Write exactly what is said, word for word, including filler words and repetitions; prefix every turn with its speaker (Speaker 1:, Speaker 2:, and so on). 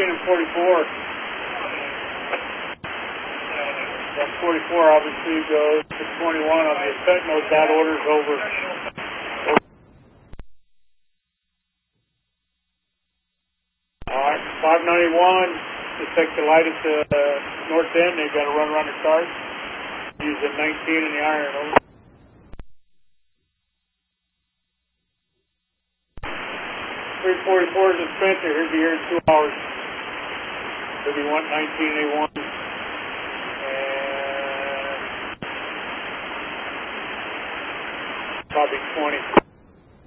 Speaker 1: nineteen and forty-four. That forty-four obviously goes to twenty-one on the Sentinel. That order's over. Alright, five ninety-one, just take the light at the uh, north end. They've got to run around the cars. Using nineteen in the iron. Over. three forty-four is a Spencer. He'll be here in two hours. He'll be one nineteen A one. And probably twenty.